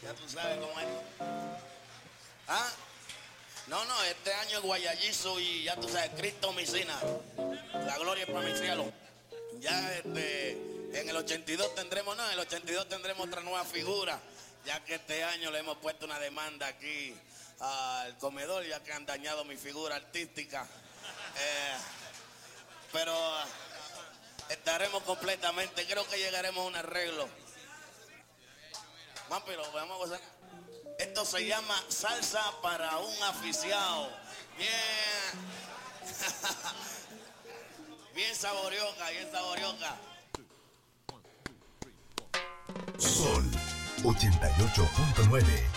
Ya tú sabes cómo es. ¿Ah? No, este año es guayayizo y ya tú sabes, Cristo Micina. La gloria es para mi cielo. Ya en el 82 tendremos, no, en el 82 tendremos otra nueva figura, ya que este año le hemos puesto una demanda aquí al comedor, ya que han dañado mi figura artística. Pero estaremos completamente, creo que llegaremos a un arreglo. Más, pero vamos a gozar. Esto se llama salsa para un aficiado. Bien. Bien saborioca, bien saborioca. Sol 88.9.